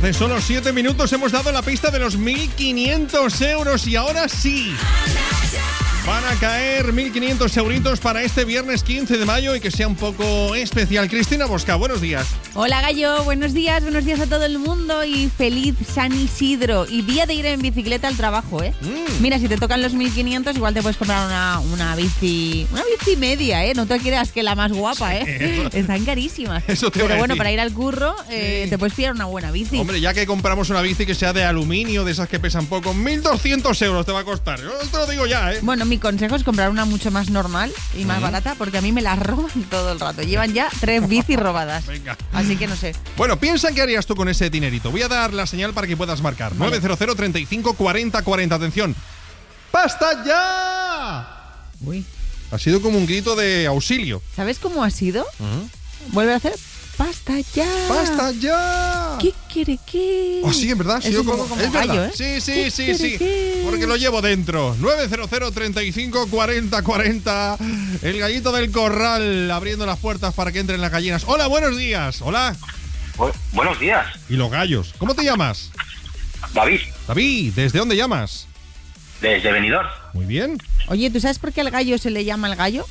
Hace solo 7 minutos hemos dado la pista de los 1.500 euros y ahora sí. Van a caer 1.500 euritos para este viernes 15 de mayo y que sea un poco especial. Cristina Bosca, buenos días. Hola Gallo, buenos días a todo el mundo y feliz San Isidro. Y día de ir en bicicleta al trabajo, ¿eh? Mira, si te tocan los 1.500 igual te puedes comprar una bici media, ¿eh? No te creas que la más guapa, ¿eh? Están carísimas. Eso te Pero iba a bueno, decir. para ir al curro te puedes pillar una buena bici. Hombre, ya que compramos una bici que sea de aluminio, de esas que pesan poco, 1.200 euros te va a costar. Yo te lo digo ya, ¿eh? Bueno, mi consejo es comprar una mucho más normal y más barata porque a mí me la roban todo el rato. Llevan ya 3 bicis robadas. Venga. Así que no sé. Bueno, piensa qué harías tú con ese dinerito. Voy a dar la señal para que puedas marcar. Vale. 900 35 40 40. Atención. ¡Basta ya! Uy. Ha sido como un grito de auxilio. ¿Sabes cómo ha sido? Vuelve a hacer. ¡Basta ya! ¡Basta ya! ¿Qué quiere qué? Oh, sí, en verdad. Ha Es sido un poco como es gallo, verdad. ¿eh? Sí. ¿Qué quiere qué? Porque lo llevo dentro. 900 35 40 40. El gallito del corral abriendo las puertas para que entren las gallinas. Hola, buenos días. Hola. Buenos días, Y los gallos. ¿Cómo te llamas? David, David, ¿desde dónde llamas? desde Benidorm, Muy bien. Oye, ¿tú sabes por qué al gallo se le llama el gallo?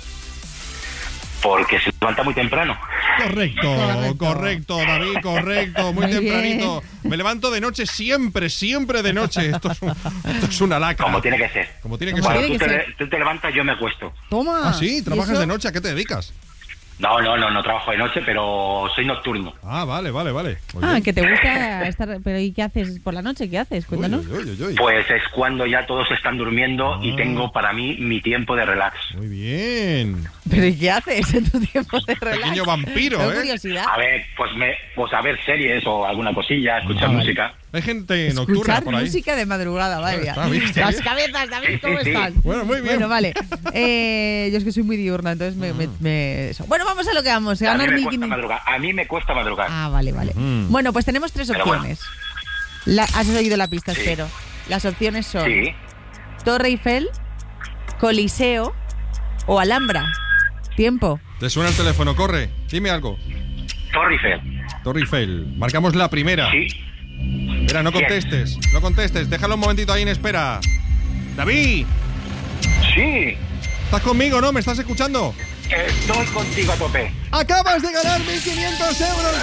porque se levanta muy temprano. Correcto, David, correcto, muy Muy tempranito. Me levanto de noche siempre de noche. Esto es una lacra. Como tiene que ser. Como tiene que Como ser. Cuando tiene tú que te, ser. tú te levantas, yo me acuesto. Toma. Ah, sí, ¿Y trabajas eso? de noche, ¿a qué te dedicas? No trabajo de noche, pero soy nocturno. Ah, vale. Muy Ah, bien. que te gusta estar... Pero ¿y qué haces por la noche? ¿Qué haces? Cuéntanos. Uy. Pues es cuando ya todos están durmiendo y tengo para mí mi tiempo de relax. Muy bien. ¿Pero y qué haces en tu tiempo de relax? Pequeño vampiro, Tengo ¿eh? curiosidad. A ver, pues a ver series o alguna cosilla, escuchar música. Hay gente nocturna Escuchar por ahí. música de madrugada, vaya. Está bien, está Las bien. cabezas, David, Sí, ¿cómo sí. están? Bueno, muy bien. Bueno, vale. Yo es que soy muy diurna, entonces eso. Bueno, vamos a lo que vamos. A Ganar mí me cuesta 1.500. madrugar. A mí me cuesta madrugar. Ah, vale. Bueno, pues tenemos 3 Pero opciones. Has oído la pista, Sí. espero. Las opciones son Sí. Torre Eiffel, Coliseo o Alhambra. Tiempo. Te suena el teléfono, corre. Dime algo. Torre Eiffel. Torre Eiffel. Marcamos la primera. Sí. Espera, no contestes. Déjalo un momentito ahí en espera. David, Sí. ¿estás conmigo, no? ¿Me estás escuchando? Estoy contigo a tope. ¡Acabas de ganar 1.500 euros!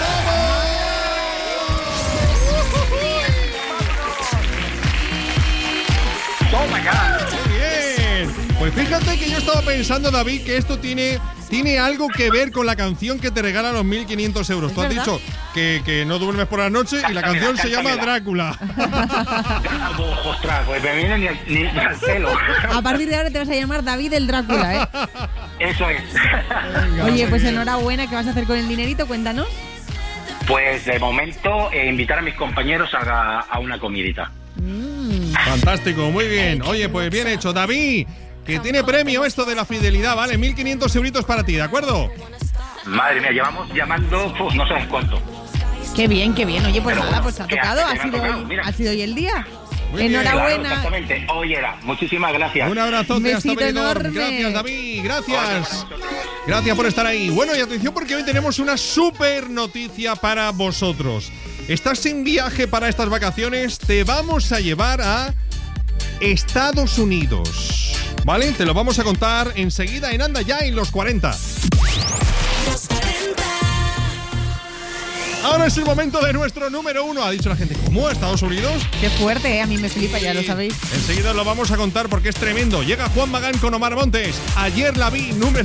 Toma ya. ¡Muy bien! Pues fíjate que yo estaba pensando, David, que esto tiene algo que ver con la canción que te regala los 1.500 euros. ¿Es Tú has verdad? dicho que no duermes por la noche y la canción se llama Drácula. Ostras, pues me viene ni al pelo. A partir de ahora te vas a llamar David el Drácula, ¿eh? Eso es. Venga, Oye, muy pues bien. enhorabuena. ¿Qué vas a hacer con el dinerito? Cuéntanos. Pues de momento invitar a mis compañeros a una comidita. Fantástico, muy bien. Oye, pues bien hecho. David, que tiene premio esto de la fidelidad, ¿vale? 1.500 euritos para ti, ¿de acuerdo? Madre mía, llevamos llamando no sabes cuánto. Qué bien. Oye, pues Pero nada, bueno, pues ha que tocado. me ha tocado, mira. Ha sido hoy el día. Muy bien. Claro, Enhorabuena. exactamente. Hoy era. Muchísimas gracias. Un abrazote Un hasta besito Benidorm. enorme. Gracias, David. Gracias. Oye, Gracias por estar ahí. Bueno, y atención porque hoy tenemos una súper noticia para vosotros. ¿Estás sin viaje para estas vacaciones? Te vamos a llevar a Estados Unidos. ¿Vale? Te lo vamos a contar enseguida en Anda Ya en los 40. Ahora es el momento de nuestro número 1. Ha dicho la gente, ¿cómo? ¿Estados Unidos? Qué fuerte, ¿eh? A mí me flipa, ya lo sabéis. Enseguida lo vamos a contar porque es tremendo. Llega Juan Magán con Omar Montes. Ayer la vi, número